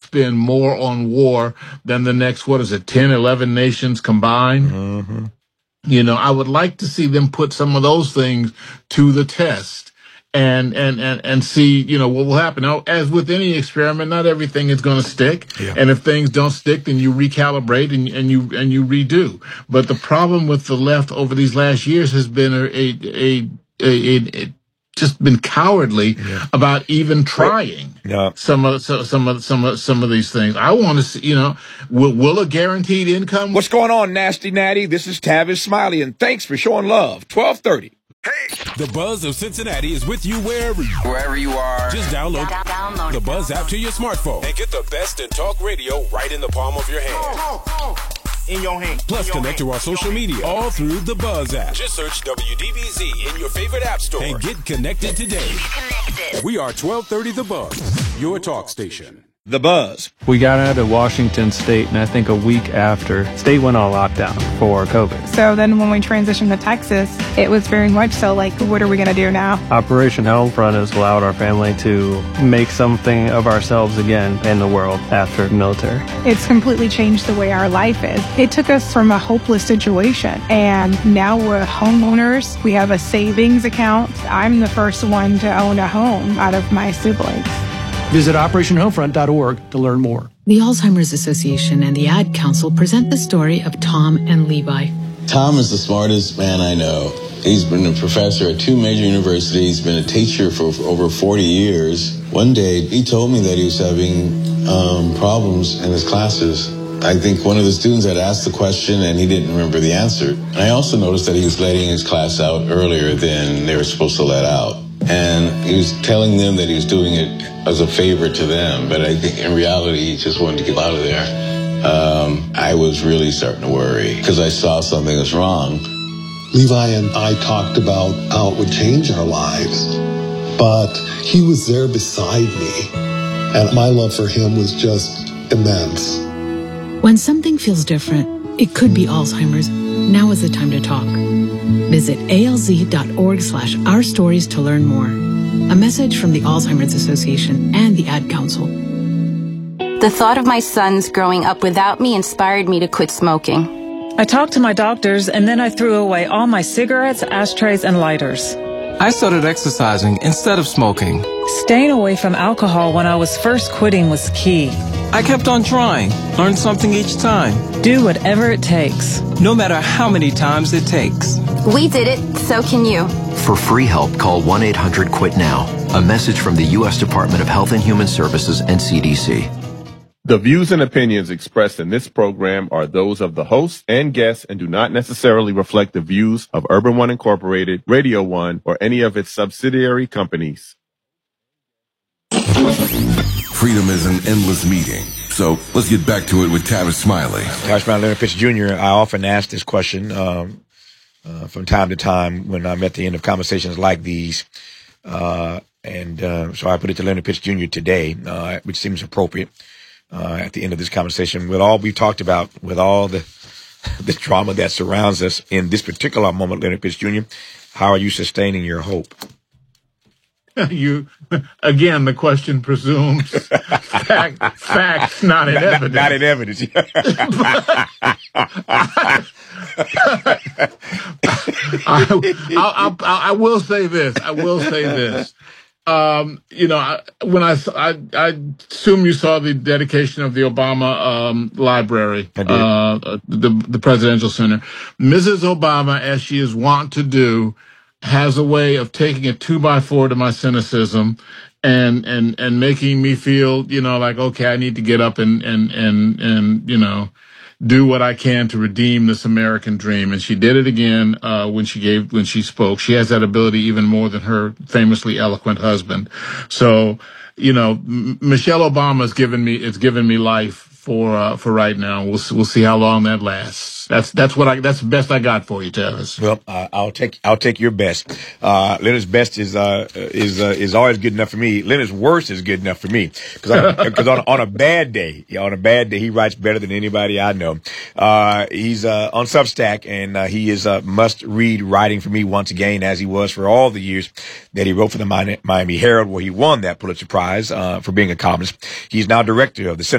spend more on war than the next, 10, 11 nations combined. Mm-hmm. I would like to see them put some of those things to the test and see, what will happen. Now, as with any experiment, not everything is going to stick. Yeah. And if things don't stick, then you recalibrate and you redo. But the problem with the left over these last years has been just been cowardly about even trying some of these things. I want to see, will a guaranteed income? What's going on, Nasty Natty? This is Tavis Smiley, and thanks for showing love. 1230. Hey! The Buzz of Cincinnati is with you wherever you are. Just download the Buzz app to your smartphone and get the best in talk radio right in the palm of your hand. In your hand. Plus, connect to our social media all through the Buzz app. Just search WDBZ in your favorite app store and get connected today. We are 1230 The Buzz, your talk station. The Buzz. We got out of Washington State, and I think a week after, state went on lockdown for COVID. So then when we transitioned to Texas, it was very much so like, what are we going to do now? Operation Homefront has allowed our family to make something of ourselves again in the world after the military. It's completely changed the way our life is. It took us from a hopeless situation, and now we're homeowners. We have a savings account. I'm the first one to own a home out of my siblings. Visit OperationHomefront.org to learn more. The Alzheimer's Association and the Ad Council present the story of Tom and Levi. Tom is the smartest man I know. He's been a professor at 2 major universities, been a teacher for over 40 years. One day, he told me that he was having problems in his classes. I think one of the students had asked the question and he didn't remember the answer. And I also noticed that he was letting his class out earlier than they were supposed to let out. And he was telling them that he was doing it as a favor to them, but I think in reality he just wanted to get out of there. I was really starting to worry because I saw something was wrong. Levi and I talked about how it would change our lives, but he was there beside me, and my love for him was just immense. When something feels different, it could be Alzheimer's. Now is the time to talk. Visit alz.org/ourstories to learn more. A message from the Alzheimer's Association and the Ad Council. The thought of my sons growing up without me inspired me to quit smoking. I talked to my doctors, and then I threw away all my cigarettes, ashtrays, and lighters. I started exercising instead of smoking. Staying away from alcohol when I was first quitting was key. I kept on trying, learned something each time. Do whatever it takes. No matter how many times it takes. We did it, so can you. For free help, call 1-800-QUIT-NOW. A message from the U.S. Department of Health and Human Services and CDC. The views and opinions expressed in this program are those of the host and guests and do not necessarily reflect the views of Urban One Incorporated, Radio One, or any of its subsidiary companies. Freedom is an endless meeting. So let's get back to it with Tavis Smiley. Tavis Smiley, Leonard Pitts Jr. I often ask this question from time to time when I'm at the end of conversations like these. So I put it to Leonard Pitts Jr. today, which seems appropriate at the end of this conversation. With all we've talked about, with all the trauma that surrounds us in this particular moment, Leonard Pitts Jr., how are you sustaining your hope? Again, the question presumes facts, not in evidence. Not in evidence. I will say this. When I assume you saw the dedication of the Obama library, the Presidential Center. Mrs. Obama, as she is wont to do, has a way of taking a 2x4 to my cynicism and making me feel, like, okay, I need to get up and do what I can to redeem this American dream. And she did it again, when she spoke. She has that ability even more than her famously eloquent husband. So, Michelle Obama has given me life for right now. We'll see how long that lasts. That's the best I got for you, Tavis. Well, I'll take your best. Leonard's best is always good enough for me. Leonard's worst is good enough for me. Cause on a bad day, he writes better than anybody I know. He's, on Substack, and he is must read writing for me once again, as he was for all the years that he wrote for the Miami Herald, where he won that Pulitzer Prize, for being a columnist. He's now director of the